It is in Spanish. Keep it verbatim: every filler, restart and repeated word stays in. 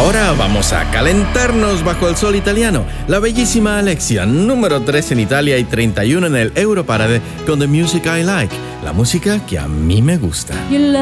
Ahora vamos a calentarnos bajo el sol italiano. La bellísima Alexia, número tres en Italia y treinta y uno en el Europarade con The Music I Like, la música que a mí me gusta.